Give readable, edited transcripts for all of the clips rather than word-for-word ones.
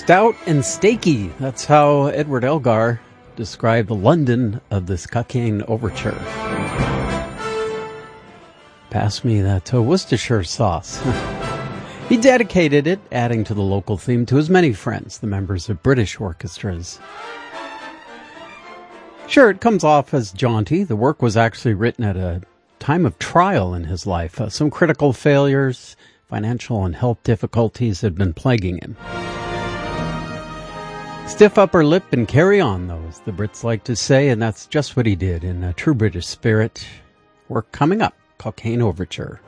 Stout and steaky. That's how Edward Elgar described the London of this Cockaigne Overture. Pass me that Worcestershire sauce. He dedicated it, adding to the local theme, to his many friends, the members of British orchestras. Sure, it comes off as jaunty. The work was actually written at a time of trial in his life. Some critical failures, financial and health difficulties had been plaguing him. Stiff upper lip and carry on, though, as the Brits like to say, and that's just what he did in a true British spirit. Work coming up, Cockaigne Overture.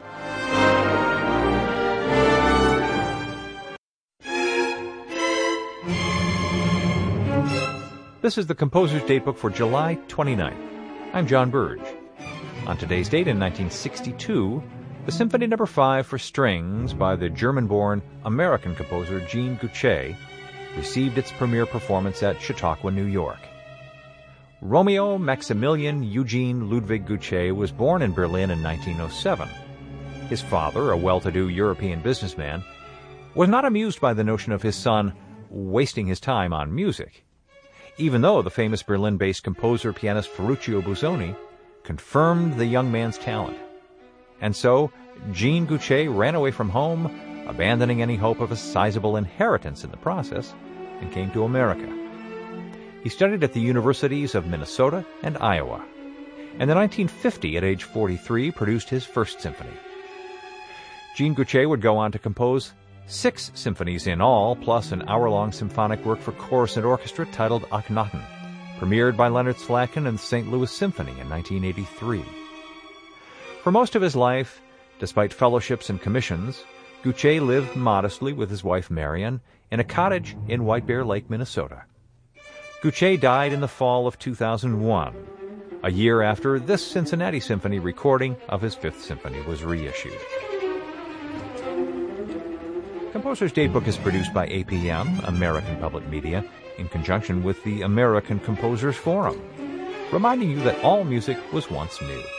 This is the Composer's Datebook for July 29th. I'm John Burge. On today's date in 1962, the Symphony No. 5 for strings by the German-born American composer Jean Guchet received its premiere performance at Chautauqua, New York. Romeo Maximilian Eugene Ludwig Guchet was born in Berlin in 1907. His father, a well-to-do European businessman, was not amused by the notion of his son wasting his time on music, even though the famous Berlin-based composer-pianist Ferruccio Busoni confirmed the young man's talent. And so, Jean Guchet ran away from home, abandoning any hope of a sizable inheritance in the process, and came to America. He studied at the universities of Minnesota and Iowa, and in 1950, at age 43, produced his first symphony. Jean Guchet would go on to compose 6 symphonies in all, plus an hour-long symphonic work for chorus and orchestra titled Akhenaten, premiered by Leonard Slatkin and the St. Louis Symphony in 1983. For most of his life, despite fellowships and commissions, Guchet lived modestly with his wife Marion in a cottage in White Bear Lake, Minnesota. Guchet died in the fall of 2001, a year after this Cincinnati Symphony recording of his 5th Symphony was reissued. Composer's Datebook is produced by APM, American Public Media, in conjunction with the American Composers Forum, reminding you that all music was once new.